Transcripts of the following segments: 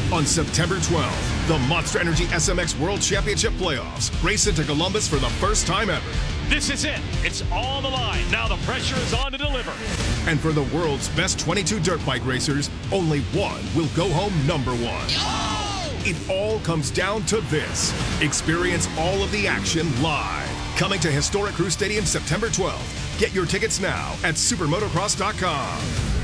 On September 12th, the Monster Energy SMX World Championship Playoffs race into Columbus for the first time ever. This is it. It's all on the line. Now the pressure is on to deliver. And for the world's best 22 dirt bike racers, only one will go home number one. It all comes down to this. Experience all of the action live. Coming to historic Crew Stadium September 12th. Get your tickets now at supermotocross.com.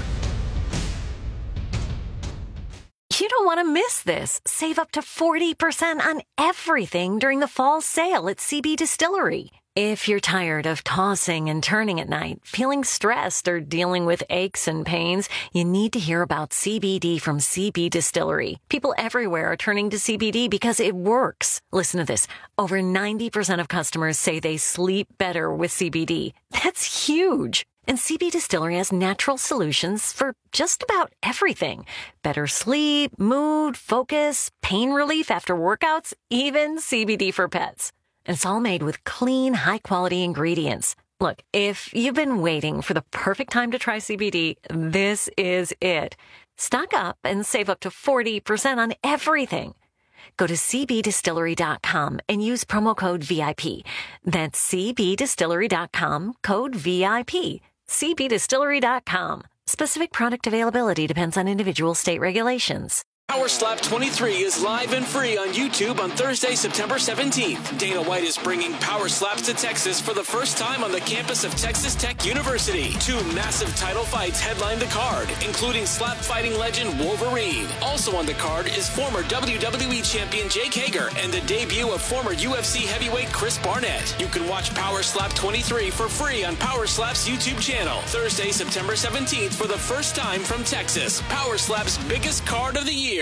You don't want to miss this. Save up to 40% on everything during the fall sale at CB Distillery. If you're tired of tossing and turning at night, feeling stressed, or dealing with aches and pains, you need to hear about CBD from CB Distillery. People everywhere are turning to CBD because it works. Listen to this. Over 90% of customers say they sleep better with CBD. That's huge. And CB Distillery has natural solutions for just about everything. Better sleep, mood, focus, pain relief after workouts, even CBD for pets. And it's all made with clean, high-quality ingredients. Look, if you've been waiting for the perfect time to try CBD, this is it. Stock up and save up to 40% on everything. Go to cbdistillery.com and use promo code VIP. That's cbdistillery.com, code VIP. cbdistillery.com. Specific product availability depends on individual state regulations. Power Slap 23 is live and free on YouTube on Thursday, September 17th. Dana White is bringing Power Slaps to Texas for the first time on the campus of Texas Tech University. 2 massive title fights headline the card, including slap fighting legend Wolverine. Also on the card is former WWE champion Jake Hager and the debut of former UFC heavyweight Chris Barnett. You can watch Power Slap 23 for free on Power Slap's YouTube channel. Thursday, September 17th for the first time from Texas. Power Slap's biggest card of the year.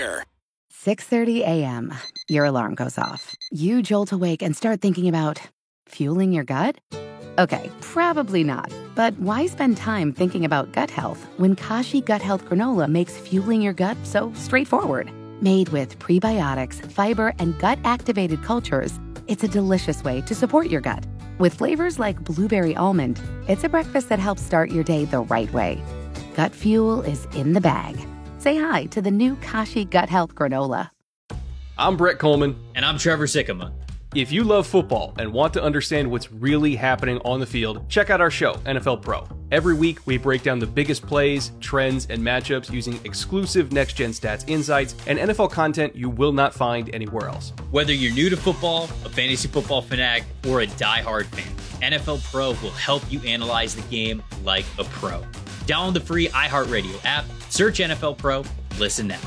6:30 a.m. Your alarm goes off. You jolt awake and start thinking about fueling your gut? Okay, probably not. But why spend time thinking about gut health when Kashi Gut Health Granola makes fueling your gut so straightforward? Made with prebiotics, fiber, and gut-activated cultures, it's a delicious way to support your gut. With flavors like blueberry almond, it's a breakfast that helps start your day the right way. Gut fuel is in the bag. Say hi to the new Kashi Gut Health Granola. I'm Brett Coleman. And I'm Trevor Sikkema. If you love football and want to understand what's really happening on the field, check out our show, NFL Pro. Every week, we break down the biggest plays, trends, and matchups using exclusive next-gen stats insights and NFL content you will not find anywhere else. Whether you're new to football, a fantasy football fanatic, or a diehard fan, NFL Pro will help you analyze the game like a pro. Download the free iHeartRadio app, search NFL Pro, listen now.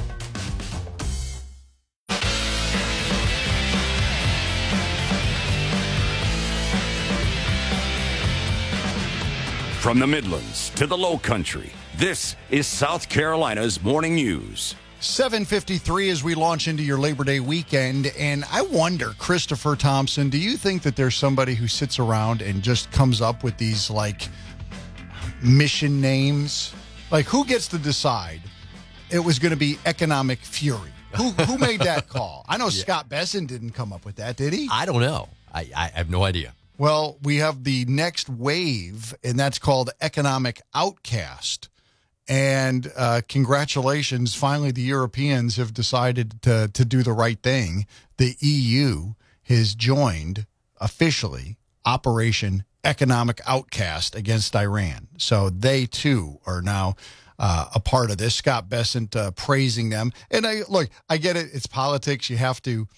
From the Midlands to the Low Country, this is South Carolina's Morning News. 7:53 as we launch into your Labor Day weekend, and I wonder, Christopher Thompson, do you think that there's somebody who sits around and just comes up with these, like, mission names? Like, who gets to decide it was going to be Economic Fury? Who made that call? I know Scott Besson didn't come up with that, did he? I don't know. I have no idea. Well, we have the next wave, and that's called Economic Outcast. And congratulations, finally the Europeans have decided to do the right thing. The EU has joined, officially, Operation Economic Outcast against Iran. So they, too, are now a part of this. Scott Bessent praising them. And I get it. It's politics. You have to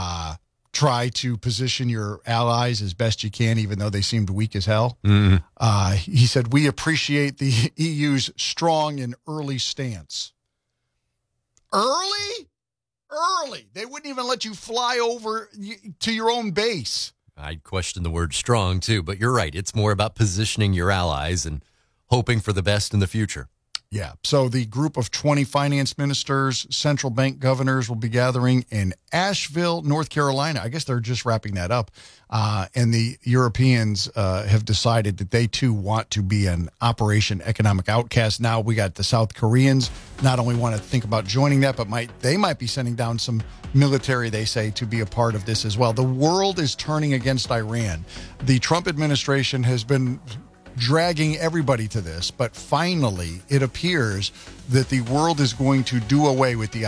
try to position your allies as best you can, even though they seemed weak as hell. Mm-hmm. He said, we appreciate the EU's strong and early stance. Early? They wouldn't even let you fly over to your own base. I'd question the word strong, too, but you're right. It's more about positioning your allies and hoping for the best in the future. Yeah. So the group of 20 finance ministers, central bank governors will be gathering in Asheville, North Carolina. I guess they're just wrapping that up. And the Europeans have decided that they, too, want to be an Operation Economic Outcast. Now we got the South Koreans not only want to think about joining that, but they might be sending down some military, they say, to be a part of this as well. The world is turning against Iran. The Trump administration has been dragging everybody to this, but finally it appears that the world is going to do away with the